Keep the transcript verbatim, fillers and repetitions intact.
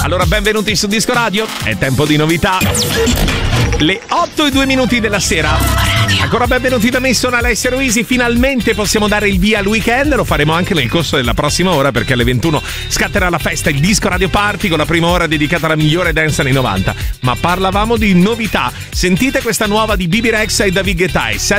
Allora, benvenuti su Disco Radio. È tempo di novità. Le otto e due minuti della sera. Ancora benvenuti da me, sono Alessia Ruisi. Finalmente possiamo dare il via al weekend. Lo faremo anche nel corso della prossima ora, perché alle ventuno scatterà la festa, il Disco Radio Party, con la prima ora dedicata alla migliore dance anni novanta. Ma parlavamo di novità. Sentite questa nuova di Bibi Rexha e David Guetta.